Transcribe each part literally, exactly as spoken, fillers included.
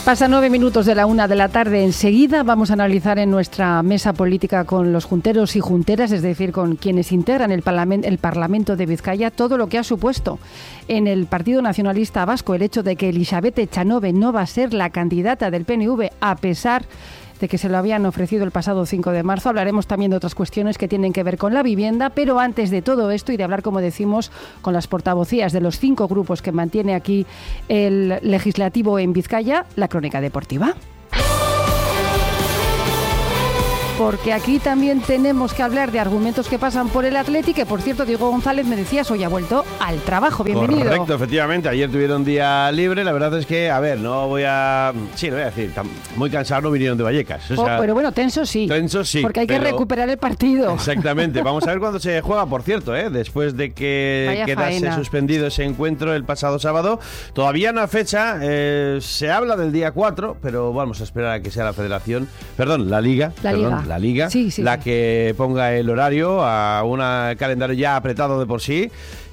Pasa nueve minutos de la una de la tarde. Enseguida vamos a analizar en nuestra mesa política con los junteros y junteras, es decir, con quienes integran el, parlament, el Parlamento de Vizcaya, todo lo que ha supuesto en el Partido Nacionalista Vasco el hecho de que Elizabeth Echanove no va a ser la candidata del P N V a pesar de que se lo habían ofrecido el pasado cinco de marzo. Hablaremos también de otras cuestiones que tienen que ver con la vivienda, pero antes de todo esto y de hablar, como decimos, con las portavocías de los cinco grupos que mantiene aquí el legislativo en Vizcaya, la crónica deportiva. Porque aquí también tenemos que hablar de argumentos que pasan por el Atleti, que por cierto, Diego González, me decías, hoy ha vuelto al trabajo. Bienvenido. Correcto, efectivamente. Ayer tuvieron día libre. La verdad es que, a ver, no voy a... Sí, lo voy a decir. Muy cansado no vinieron de Vallecas. O sea, oh, pero bueno, tenso sí. Tenso sí. Porque hay pero... que recuperar el partido. Exactamente. Vamos a ver cuándo se juega, por cierto, ¿eh? Después de que Vaya quedase faena. suspendido ese encuentro el pasado sábado. Todavía no hay fecha. Eh, se habla del día cuatro, pero vamos a esperar a que sea la federación. Perdón, la Liga. La perdón, Liga. La Liga. Sí, sí, la sí. que ponga el horario a un calendario ya apretado de por sí.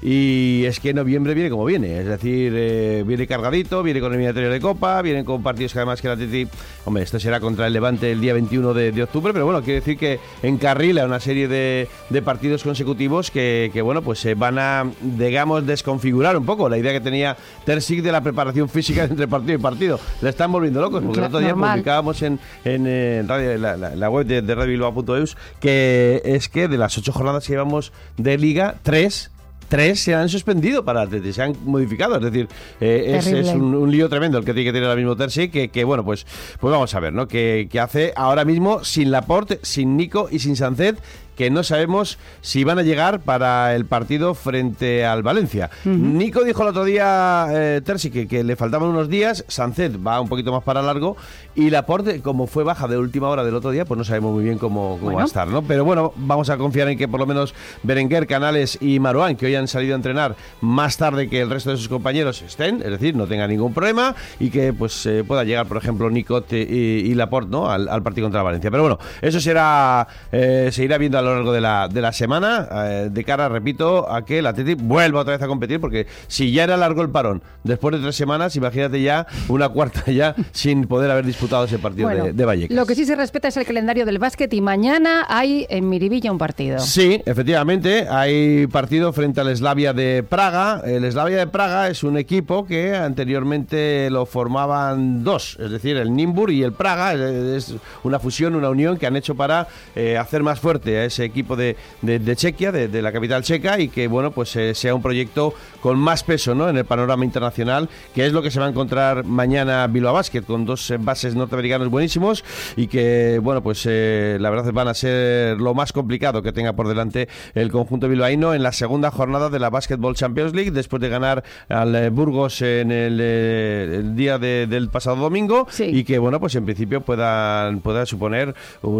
Y es que noviembre viene como viene, es decir, eh, viene cargadito, viene con eliminatoria de Copa, vienen con partidos que además que la Atleti, hombre, esto será contra el Levante el día veintiuno de, de octubre, pero bueno, quiere decir que encarrila una serie de, de partidos consecutivos que, que bueno, pues se van a, digamos, desconfigurar un poco la idea que tenía Terzic de la preparación física entre partido y partido. La están volviendo locos, porque el otro día Normal. publicábamos en, en, en radio, la, la, la web de, de radio bilbao punto eus que es que de las ocho jornadas que llevamos de Liga, tres Tres se han suspendido para Atleti, se han modificado, es decir, eh, es, es un, un lío tremendo el que tiene que tener ahora mismo Terzic, que, que bueno, pues, pues vamos a ver, ¿no? Que, que hace ahora mismo sin Laporte, sin Nico y sin Sánchez, que no sabemos si van a llegar para el partido frente al Valencia. Uh-huh. Nico dijo el otro día, eh, Terzic, que, que le faltaban unos días, Sánchez va un poquito más para largo, y Laporte, como fue baja de última hora del otro día, pues no sabemos muy bien cómo, cómo bueno. va a estar, ¿no? Pero bueno, vamos a confiar en que por lo menos Berenguer, Canales y Marouane, que hoy han salido a entrenar más tarde que el resto de sus compañeros, estén, es decir, no tengan ningún problema, y que pues eh, pueda llegar, por ejemplo, Nico y, y Laporte, ¿no? Al, al partido contra Valencia. Pero bueno, eso será, eh, se irá viendo a lo largo de la, de la semana, eh, de cara, repito, a que el Atleti vuelva otra vez a competir, porque si ya era largo el parón, después de tres semanas, imagínate ya una cuarta ya sin poder haber disputado ese partido bueno, de, de Vallecas. Lo que sí se respeta es el calendario del básquet, y mañana hay en Miribilla un partido. Sí, efectivamente, hay partido frente al Slavia de Praga. El Slavia de Praga es un equipo que anteriormente lo formaban dos, es decir, el Nimbur y el Praga. Es una fusión, una unión que han hecho para eh, hacer más fuerte a ese equipo de, de, de Chequia, de, de la capital checa, y que bueno, pues eh, sea un proyecto con más peso, ¿no?, en el panorama internacional, que es lo que se va a encontrar mañana Bilbao Basket, con dos eh, bases norteamericanos buenísimos, y que bueno, pues eh, la verdad van a ser lo más complicado que tenga por delante el conjunto bilbaíno en la segunda jornada de la Basketball Champions League, después de ganar al eh, Burgos en el, eh, el día de, del pasado domingo, sí. Y que bueno, pues en principio puedan, pueda suponer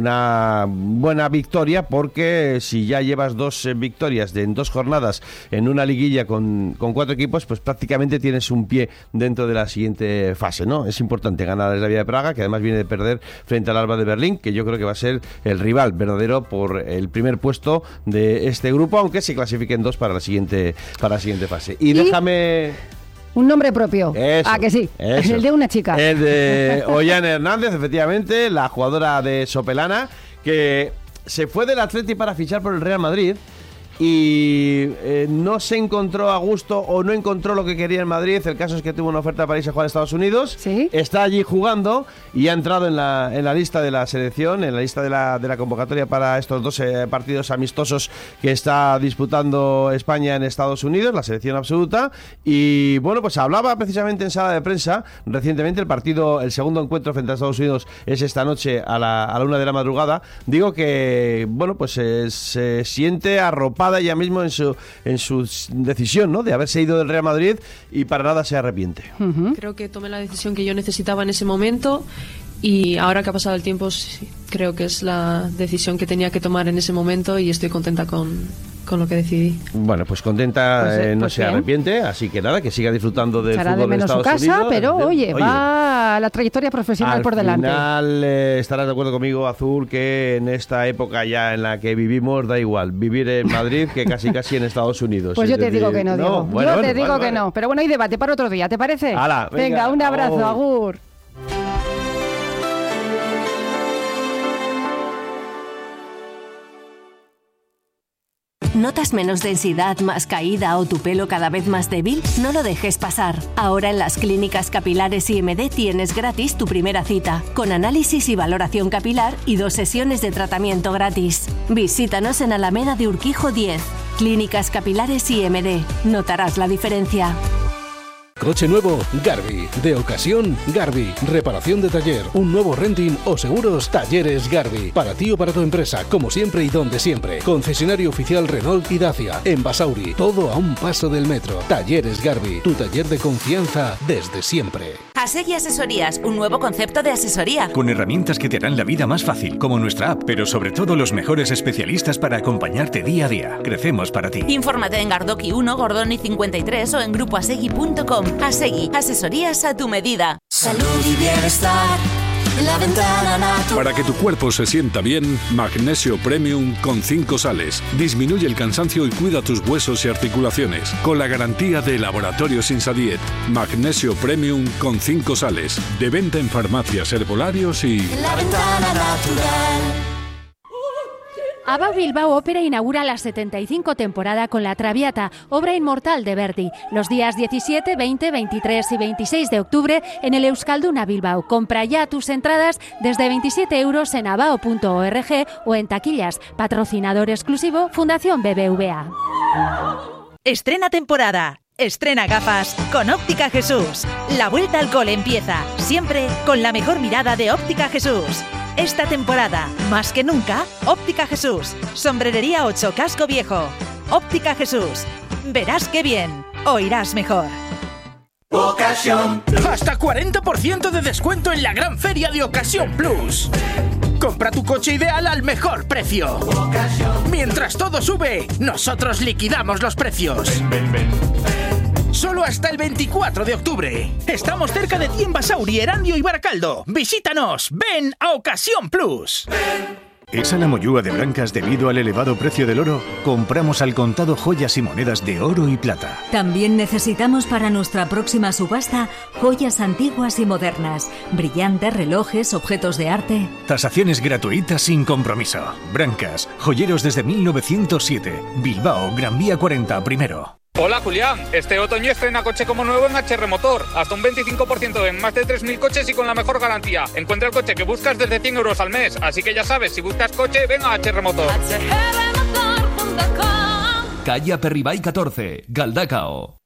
una buena victoria, porque si ya llevas dos eh, victorias de, en dos jornadas en una liguilla con, con cuatro equipos, pues prácticamente tienes un pie dentro de la siguiente fase, ¿no? Es importante ganar la Vía de Praga, que además viene de perder frente al Alba de Berlín, que yo creo que va a ser el rival verdadero por el primer puesto de este grupo, aunque se clasifiquen dos para la siguiente, para la siguiente fase. Y, y... déjame... Un nombre propio. Eso, ah, que sí. Eso. El de una chica. El de Ollane Hernández, efectivamente, la jugadora de Sopelana, que se fue del Atleti para fichar por el Real Madrid y eh, no se encontró a gusto o no encontró lo que quería en Madrid. El caso es que tuvo una oferta para irse a jugar a Estados Unidos. ¿Sí? Está allí jugando y ha entrado en la, en la lista de la selección, en la lista de la, de la convocatoria para estos dos eh, partidos amistosos que está disputando España en Estados Unidos, la selección absoluta. Y bueno, pues hablaba precisamente en sala de prensa recientemente. El partido, el segundo encuentro frente a Estados Unidos es esta noche a la, a la una de la madrugada. Digo que, bueno, pues eh, se siente arropada ella mismo en su en su decisión, ¿no?, de haberse ido del Real Madrid, y para nada se arrepiente. Uh-huh. Creo que tomé la decisión que yo necesitaba en ese momento, y ahora que ha pasado el tiempo, sí, creo que es la decisión que tenía que tomar en ese momento, y estoy contenta con, con lo que decidí. Bueno, pues contenta, pues, eh, no pues se bien. arrepiente, así que nada, que siga disfrutando del Estará fútbol de menos de Estados su casa, Unidos. Pero de, oye, oye, va la trayectoria profesional por delante. Al final eh, estarás de acuerdo conmigo, Azul, que en esta época ya en la que vivimos da igual vivir en Madrid que casi casi en Estados Unidos. Pues yo te decir, digo que no, Diego. No, bueno, yo te bueno, digo vale, que vale. no. Pero bueno, hay debate para otro día, ¿te parece? Hala, venga, venga, un abrazo, oh. agur. ¿Notas menos densidad, más caída o tu pelo cada vez más débil? No lo dejes pasar. Ahora en las clínicas capilares I M D tienes gratis tu primera cita, con análisis y valoración capilar y dos sesiones de tratamiento gratis. Visítanos en Alameda de Urquijo diez. Clínicas capilares I M D. Notarás la diferencia. Coche nuevo, Garbi. De ocasión, Garbi. Reparación de taller, un nuevo renting o seguros, Talleres Garbi. Para ti o para tu empresa, como siempre y donde siempre. Concesionario oficial Renault y Dacia. En Basauri, todo a un paso del metro. Talleres Garbi, tu taller de confianza desde siempre. Asegui Asesorías, un nuevo concepto de asesoría. Con herramientas que te harán la vida más fácil, como nuestra app, pero sobre todo los mejores especialistas para acompañarte día a día. Crecemos para ti. Infórmate en Gardoki uno, Gordoni cincuenta y tres o en grupo asegui punto com. Asegui, asesorías a tu medida. Salud y bienestar, la ventana natural. Para que tu cuerpo se sienta bien, Magnesio Premium con cinco sales. Disminuye el cansancio y cuida tus huesos y articulaciones. Con la garantía de Laboratorios Insadiet. Magnesio Premium con cinco sales. De venta en farmacias, herbolarios y... La ventana natural. ABBA Bilbao Ópera inaugura la setenta y cinco temporada con La Traviata, obra inmortal de Verdi, los días diecisiete, veinte, veintitrés y veintiséis de octubre en el Euskalduna Bilbao. Compra ya tus entradas desde veintisiete euros en abao punto org o en taquillas. Patrocinador exclusivo Fundación B B V A. Estrena temporada. Estrena gafas con Óptica Jesús. La vuelta al cole empieza, siempre con la mejor mirada de Óptica Jesús. Esta temporada, más que nunca, Óptica Jesús. Sombrerería ocho, Casco Viejo. Óptica Jesús. Verás qué bien, oirás mejor. Ocasión. Hasta cuarenta por ciento de descuento en la gran feria de Ocasión Plus. Compra tu coche ideal al mejor precio. Ocasión. Mientras todo sube, nosotros liquidamos los precios. Ven, ven, ven, ven. Solo hasta el veinticuatro de octubre. Estamos cerca de ti en Basauri, Erandio y Baracaldo. Visítanos. Ven a Ocasión Plus. Ven. ¿Es a la mollúa de Brancas debido al elevado precio del oro? Compramos al contado joyas y monedas de oro y plata. También necesitamos para nuestra próxima subasta joyas antiguas y modernas, brillantes, relojes, objetos de arte. Tasaciones gratuitas sin compromiso. Brancas, joyeros desde mil novecientos siete. Bilbao, Gran Vía cuarenta, primero. Hola Julián, este otoño estrena coche como nuevo en H R Motor, hasta un veinticinco por ciento en más de tres mil coches y con la mejor garantía. Encuentra el coche que buscas desde cien euros al mes, así que ya sabes, si buscas coche, ven a H R Motor. Calle Aperribay catorce, Galdacao.